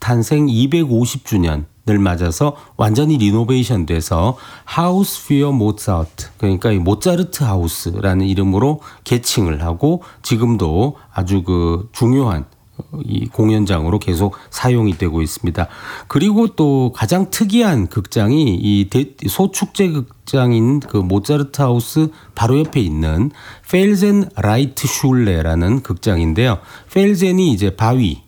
탄생 250주년을 맞아서 완전히 리노베이션 돼서 하우스 퓨어 모차르트, 그러니까 이 모차르트 하우스라는 이름으로 개칭을 하고 지금도 아주 그 중요한 이 공연장으로 계속 사용이 되고 있습니다. 그리고 또 가장 특이한 극장이 이 소축제 극장인 그 모차르트 하우스 바로 옆에 있는 펠젠 라이트 슐레라는 극장인데요. 펠젠이 이제 바위,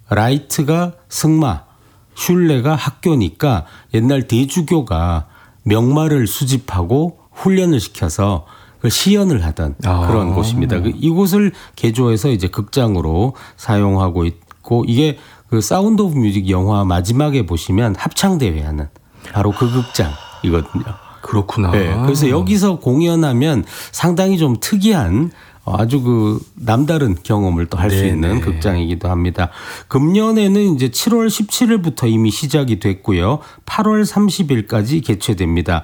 라이트가 승마, 슐레가 학교니까 옛날 대주교가 명마를 수집하고 훈련을 시켜서 시연을 하던 그런 곳입니다. 이곳을 개조해서 이제 극장으로 사용하고 있고 이게 그 사운드 오브 뮤직 영화 마지막에 보시면 합창대회 하는 바로 그 극장이거든요. 그렇구나. 네, 그래서 여기서 공연하면 상당히 좀 특이한 아주 그 남다른 경험을 또 할 수 있는 극장이기도 합니다. 금년에는 이제 7월 17일부터 이미 시작이 됐고요. 8월 30일까지 개최됩니다.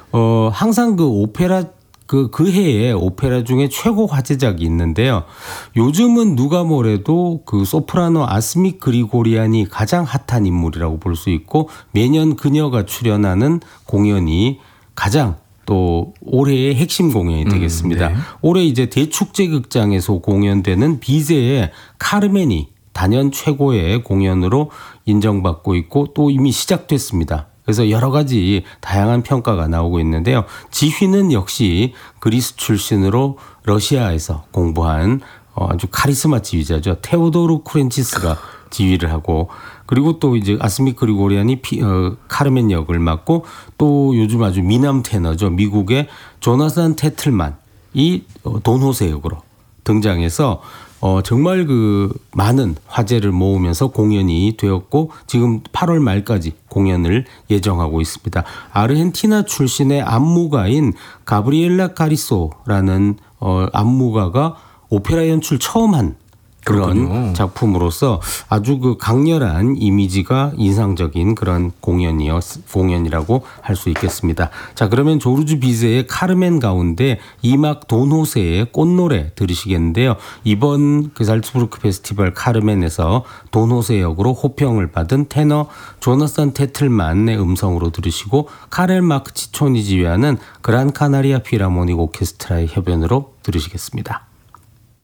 항상 그 오페라 그 해에 오페라 중에 최고 화제작이 있는데요. 요즘은 누가 뭐래도 그 소프라노 아스믹 그리고리안이 가장 핫한 인물이라고 볼 수 있고 매년 그녀가 출연하는 공연이 가장 또 올해의 핵심 공연이 되겠습니다. 네. 올해 이제 대축제 극장에서 공연되는 비제의 카르멘이 단연 최고의 공연으로 인정받고 있고 또 이미 시작됐습니다. 그래서 여러 가지 다양한 평가가 나오고 있는데요. 지휘는 역시 그리스 출신으로 러시아에서 공부한 아주 카리스마 지휘자죠. 테오도르 쿠렌치스가 지휘를 하고 그리고 또 이제 아스믹 그리고리안이 카르멘 역을 맡고 또 요즘 아주 미남 테너죠. 미국의 조나산 테틀만이 돈호세 역으로 등장해서 정말 그 많은 화제를 모으면서 공연이 되었고 지금 8월 말까지 공연을 예정하고 있습니다. 아르헨티나 출신의 안무가인 가브리엘라 카리소라는 안무가가 오페라 연출 처음 한 그런 그렇군요. 작품으로서 아주 그 강렬한 이미지가 인상적인 그런 공연이라고 할 수 있겠습니다. 자, 그러면 조르주 비제의 카르멘 가운데 이막 돈호세의 꽃노래 들으시겠는데요. 이번 그 살츠부르크 페스티벌 카르멘에서 돈호세 역으로 호평을 받은 테너 조나산 테틀만의 음성으로 들으시고 카렐 마크 치초니 지휘하는 그란 카나리아 필하모닉 오케스트라의 협연으로 들으시겠습니다.